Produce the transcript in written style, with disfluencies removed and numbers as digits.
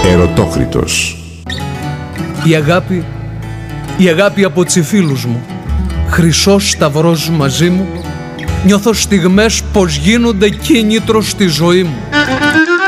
Ερωτόκριτος. Η αγάπη από τσιφίλους μου, χρυσός σταυρός μαζί μου, νιώθω στιγμές πως γίνονται κίνητρο στη ζωή μου.